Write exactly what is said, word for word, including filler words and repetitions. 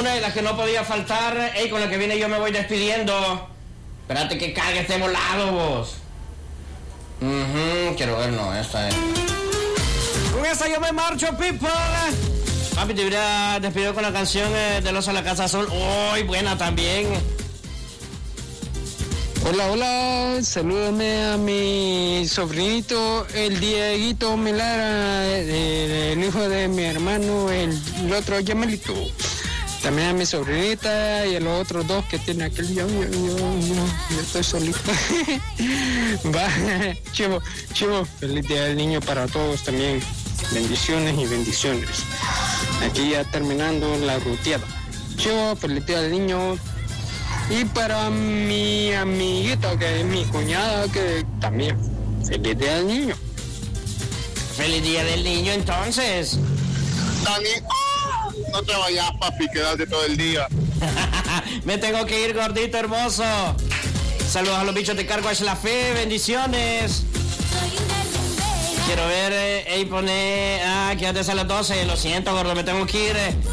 una de las que no podía faltar. Ey, con la que viene yo me voy despidiendo. Espérate que cague este volado, vos. Uh-huh, quiero ver, no, esta es. Con esta yo me marcho, people. Papi, te hubiera despedido con la canción eh, de Los a la Casa Sol. Uy, buena también. Hola, hola, salúdame a mi sobrinito, el Dieguito Melara, el, el hijo de mi hermano, el, el otro Yamelito. También a mi sobrinita y a los otros dos que tiene aquel yo, yo, yo, yo, yo estoy solito. Va, chivo, chivo, feliz día del niño para todos también. Bendiciones y bendiciones. Aquí ya terminando la ruteada. Chivo, feliz día del niño. Y para mi amiguita, que es mi cuñada, que también, feliz día del niño. Feliz día del niño, entonces. Dani, ¡oh! No te vayas, papi, quédate todo el día. Me tengo que ir, gordito hermoso. Saludos a los bichos de Cargo La Fe, bendiciones. Quiero ver, eh, ahí pone, ah, quédate a las doce, lo siento, gordo, me tengo que ir.